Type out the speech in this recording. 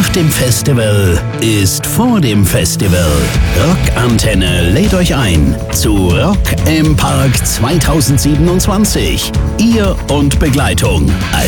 Nach dem Festival ist vor dem Festival. Rockantenne lädt euch ein zu Rock im Park 2027. Ihr und Begleitung